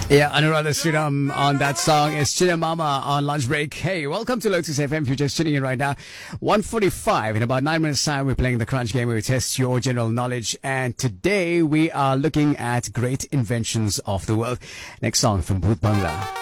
Yeah, Anuradha Sriram on that song is Mama on lunch break. Hey, welcome to Lotus FM. If you're just tuning in right now, 1:45. In about 9 minutes time, we're playing the Crunch Game where we test your general knowledge. And today we are looking at great inventions of the world. Next song from Bhoot Bangla.